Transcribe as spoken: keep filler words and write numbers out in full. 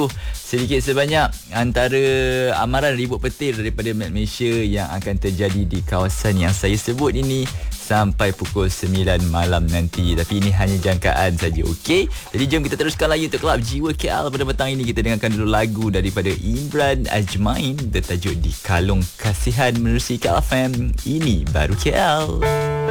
sentuh sedikit sebanyak antara amaran ribut petir daripada Malaysia yang akan terjadi di kawasan yang saya sebut ini sampai pukul sembilan malam nanti. Tapi ini hanya jangkaan saja, okey? Jadi jom kita teruskan lagi untuk Kelab Jiwa K L pada petang ini. Kita dengarkan dulu lagu daripada Imran Ajmain bertajuk Di Kalung Kasihan menerusi K L F M. Ini baru K L.